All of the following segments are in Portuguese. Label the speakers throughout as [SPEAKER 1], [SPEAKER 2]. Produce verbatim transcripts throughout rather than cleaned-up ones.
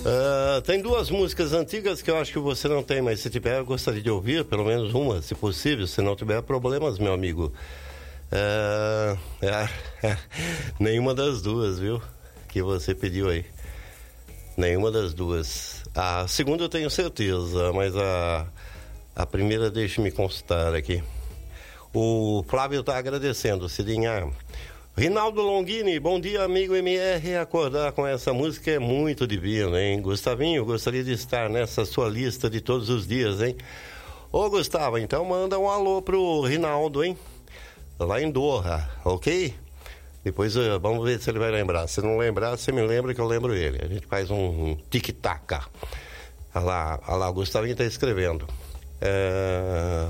[SPEAKER 1] Uh, tem duas músicas antigas que eu acho que você não tem, mas se tiver, eu gostaria de ouvir, pelo menos uma, se possível, se não tiver problemas, meu amigo. Uh, é, é, nenhuma das duas, viu? Que você pediu aí. Nenhuma das duas. A segunda eu tenho certeza, mas a, a primeira deixe-me consultar aqui. O Flávio está agradecendo, Cidinha. Rinaldo Longini, bom dia, amigo M R. Acordar com essa música é muito divino, hein? Gustavinho, gostaria de estar nessa sua lista de todos os dias, hein? Ô, Gustavo, então manda um alô pro Rinaldo, hein? Lá em Doha, ok? Depois uh, vamos ver se ele vai lembrar. Se não lembrar, você me lembra que eu lembro ele. A gente faz um, um tic-tac. Olha lá, olha lá, o Gustavinho tá escrevendo. É...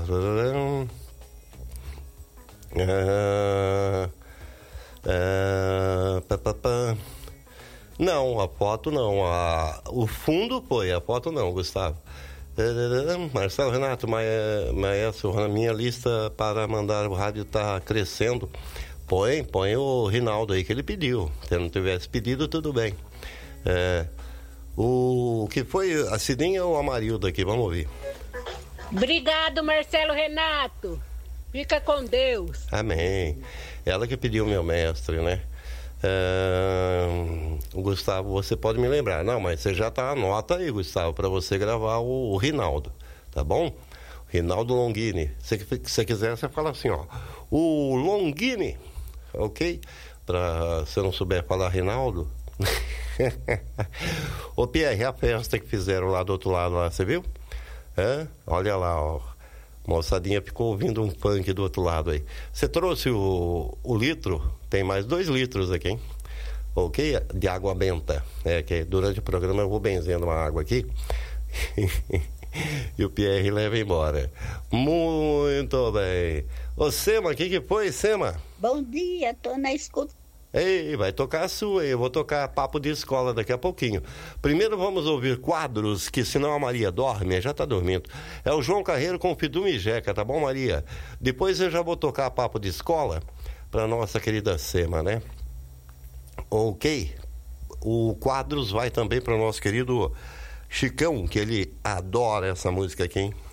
[SPEAKER 1] É... Uh, pá, pá, pá. Não, a foto não. A, o fundo foi, a foto não, Gustavo. Uh, Marcelo Renato, maestro, na minha lista para mandar o rádio tá crescendo. Põe, põe o Rinaldo aí que ele pediu. Se não tivesse pedido, tudo bem. Uh, o que foi a Cidinha ou a Marilda aqui? Vamos ouvir.
[SPEAKER 2] Obrigado, Marcelo Renato. Fica com Deus.
[SPEAKER 1] Amém. Ela que pediu meu mestre, né? Uh, Gustavo, você pode me lembrar. Não, mas você já tá, anota aí, Gustavo, para você gravar o, o Rinaldo, tá bom? Rinaldo Longini. Se você quiser, você fala assim, ó. O Longini, ok? Pra se eu não souber falar Rinaldo. Ô Pierre, a festa que fizeram lá do outro lado, lá, você viu? É? Olha lá, ó. Moçadinha ficou ouvindo um funk do outro lado aí. Você trouxe o, o litro? Tem mais dois litros aqui, hein? Ok? De água benta. É que durante o programa eu vou benzendo uma água aqui. E o Pierre leva embora. Muito bem. Ô Sema, o que que foi, Sema?
[SPEAKER 3] Bom dia, tô na escuta.
[SPEAKER 1] Ei, vai tocar a sua, eu vou tocar papo de escola daqui a pouquinho. Primeiro vamos ouvir quadros, que senão a Maria dorme, já tá dormindo. É o João Carreiro com o Fidu Mijeca, tá bom, Maria? Depois eu já vou tocar papo de escola pra nossa querida Sema, né? Ok. O quadros vai também para o nosso querido Chicão, que ele adora essa música aqui, hein?